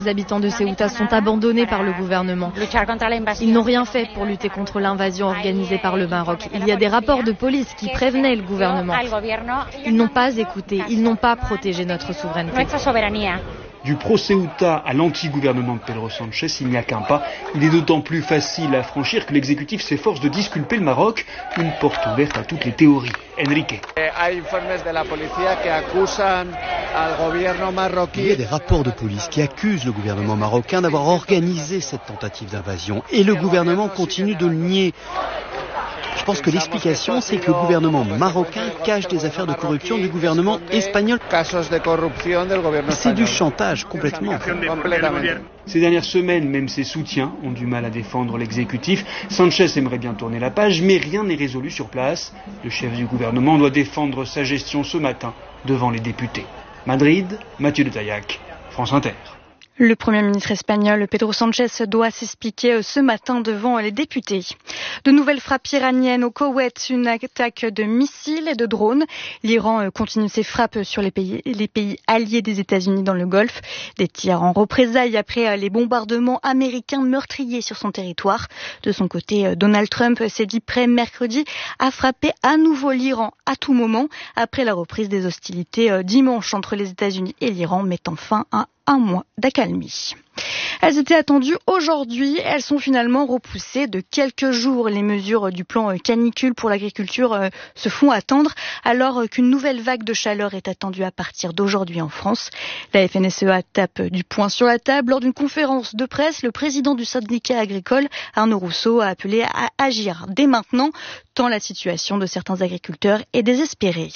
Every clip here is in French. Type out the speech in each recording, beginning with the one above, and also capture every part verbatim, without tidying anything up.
Les habitants de Ceuta sont abandonnés par le gouvernement. Ils n'ont rien fait pour lutter contre l'invasion organisée par le Maroc. Il y a des rapports de police qui prévenaient le gouvernement. Ils n'ont pas écouté, ils n'ont pas protégé notre souveraineté. Du pro-Ceuta à l'anti-gouvernement de Pedro Sanchez, il n'y a qu'un pas. Il est d'autant plus facile à franchir que l'exécutif s'efforce de disculper le Maroc. Une porte ouverte à toutes les théories. Enrique. Il y a des rapports de police qui accusent le gouvernement marocain d'avoir organisé cette tentative d'invasion. Et le gouvernement continue de le nier. Je pense que l'explication, c'est que le gouvernement marocain cache des affaires de corruption du gouvernement espagnol. C'est du chantage, complètement. Ces dernières semaines, même ses soutiens ont du mal à défendre l'exécutif. Sanchez aimerait bien tourner la page, mais rien n'est résolu sur place. Le chef du gouvernement doit défendre sa gestion ce matin devant les députés. Madrid, Mathieu de Taillac, France Inter. Le Premier ministre espagnol Pedro Sanchez doit s'expliquer ce matin devant les députés. De nouvelles frappes iraniennes au Koweït, une attaque de missiles et de drones. L'Iran continue ses frappes sur les pays, les pays alliés des États-Unis dans le Golfe. Des tirs en représailles après les bombardements américains meurtriers sur son territoire. De son côté, Donald Trump s'est dit prêt mercredi à frapper à nouveau l'Iran à tout moment après la reprise des hostilités dimanche entre les États-Unis et l'Iran, mettant fin à un mois d'accalmie. Elles étaient attendues aujourd'hui, elles sont finalement repoussées de quelques jours. Les mesures du plan canicule pour l'agriculture se font attendre alors qu'une nouvelle vague de chaleur est attendue à partir d'aujourd'hui en France. La F N S E A tape du poing sur la table. Lors d'une conférence de presse, le président du syndicat agricole, Arnaud Rousseau, a appelé à agir dès maintenant, tant la situation de certains agriculteurs est désespérée.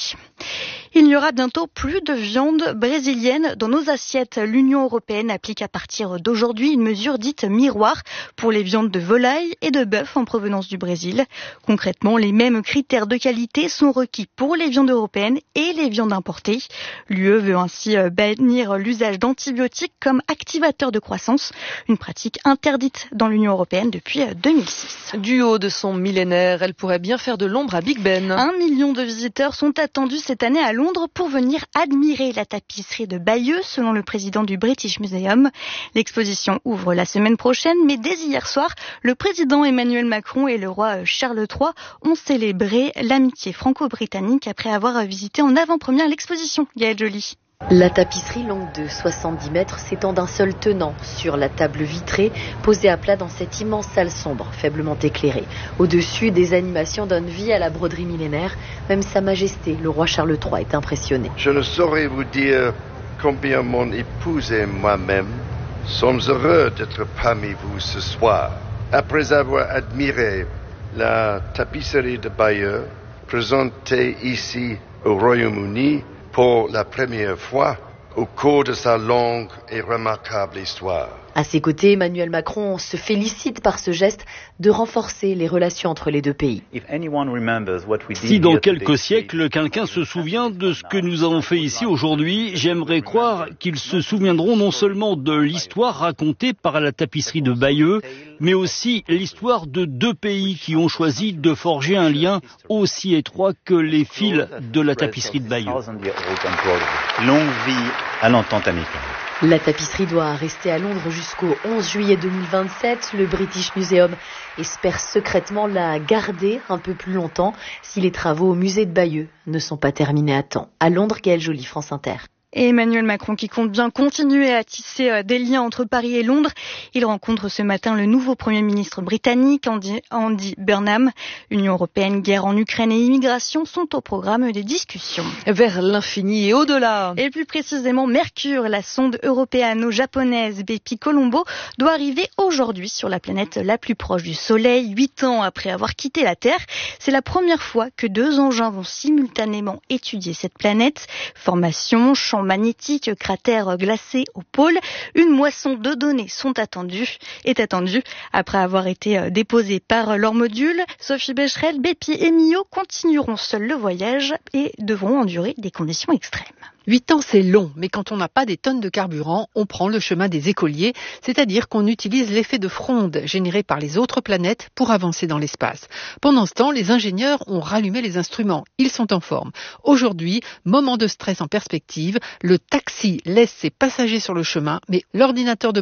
Il n'y aura bientôt plus de viande brésilienne dans nos assiettes. L'Union européenne applique à partir d'aujourd'hui une mesure dite miroir pour les viandes de volaille et de bœuf en provenance du Brésil. Concrètement, les mêmes critères de qualité sont requis pour les viandes européennes et les viandes importées. L'U E veut ainsi bannir l'usage d'antibiotiques comme activateurs de croissance, une pratique interdite dans l'Union européenne depuis deux mille six. Du haut de son millénaire, elle pourrait bien faire de l'ombre à Big Ben. Un million de visiteurs sont attendus cette année à Londres pour venir admirer la tapisserie de Bayeux, selon le président du British Museum. L'exposition ouvre la semaine prochaine, mais dès hier soir, le président Emmanuel Macron et le roi Charles trois ont célébré l'amitié franco-britannique après avoir visité en avant-première l'exposition. Gaëlle Joly. La tapisserie longue de soixante-dix mètres s'étend d'un seul tenant sur la table vitrée posée à plat dans cette immense salle sombre, faiblement éclairée. Au-dessus, des animations donnent vie à la broderie millénaire. Même Sa Majesté, le roi Charles trois, est impressionné. Je ne saurais vous dire combien mon épouse et moi-même sommes heureux d'être parmi vous ce soir. Après avoir admiré la tapisserie de Bayeux, présentée ici au Royaume-Uni, pour la première fois au cours de sa longue et remarquable histoire. À ses côtés, Emmanuel Macron se félicite par ce geste de renforcer les relations entre les deux pays. Si dans quelques siècles, quelqu'un se souvient de ce que nous avons fait ici aujourd'hui, j'aimerais croire qu'ils se souviendront non seulement de l'histoire racontée par la tapisserie de Bayeux, mais aussi l'histoire de deux pays qui ont choisi de forger un lien aussi étroit que les fils de la tapisserie de Bayeux. Longue vie à l'entente amicale. La tapisserie doit rester à Londres jusqu'au onze juillet deux mille vingt-sept. Le British Museum espère secrètement la garder un peu plus longtemps si les travaux au musée de Bayeux ne sont pas terminés à temps. À Londres, Gaëlle Joly, France Inter. Et Emmanuel Macron qui compte bien continuer à tisser des liens entre Paris et Londres. Il rencontre ce matin le nouveau Premier ministre britannique, Andy, Andy Burnham. Union européenne, guerre en Ukraine et immigration sont au programme des discussions. Vers l'infini et au-delà. Et plus précisément, Mercure, la sonde européano-japonaise Bepi Colombo, doit arriver aujourd'hui sur la planète la plus proche du Soleil, huit ans après avoir quitté la Terre. C'est la première fois que deux engins vont simultanément étudier cette planète. Formation, champ magnétique, cratères glacés au pôle. Une moisson de données sont attendues, est attendue après avoir été déposées par leur module. Sophie Becherel, Bepi et Mio continueront seuls le voyage et devront endurer des conditions extrêmes. Huit ans, c'est long, mais quand on n'a pas des tonnes de carburant, on prend le chemin des écoliers, c'est-à-dire qu'on utilise l'effet de fronde généré par les autres planètes pour avancer dans l'espace. Pendant ce temps, les ingénieurs ont rallumé les instruments. Ils sont en forme. Aujourd'hui, moment de stress en perspective, le taxi laisse ses passagers sur le chemin, mais l'ordinateur de